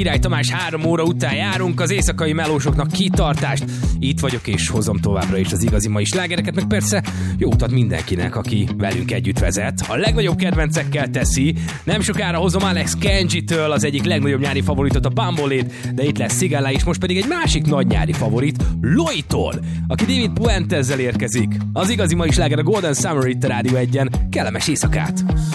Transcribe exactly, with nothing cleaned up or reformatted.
Király Tamás, három óra után járunk, az éjszakai melósoknak kitartást. Itt vagyok és hozom továbbra is az igazi mai slágereket, meg persze jó utat mindenkinek, aki velünk együtt vezet. A legnagyobb kedvencekkel teszi. Nem sokára hozom Alex Kenji-től az egyik legnagyobb nyári favoritot, a Bambolét, de itt lesz Sigala is, most pedig egy másik nagy nyári favorit, Loi-tól, aki David Puentezzel érkezik. Az igazi mai sláger a Golden Summer itt a Rádió egyen. Kellemes éjszakát!